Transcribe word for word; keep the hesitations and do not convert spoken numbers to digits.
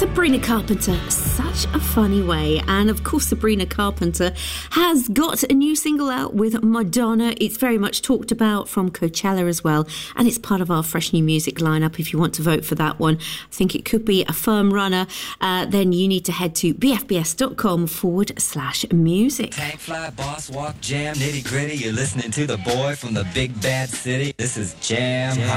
Sabrina Carpenter, such a funny way. And of course, Sabrina Carpenter has got a new single out with Madonna. It's very much talked about from Coachella as well. And it's part of our fresh new music lineup. If you want to vote for that one, I think it could be a firm runner. Uh, then you need to head to bfbs.com forward slash music. Tank fly, boss walk, jam, nitty gritty. You're listening to the boy from the big bad city. This is Jam. Jam.